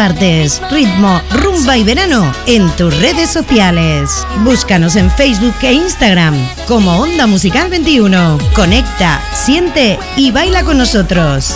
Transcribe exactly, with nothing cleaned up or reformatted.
partes. Ritmo, rumba y verano en tus redes sociales. Búscanos en Facebook e Instagram como Onda Musical veintiuno. Conecta, siente y baila con nosotros.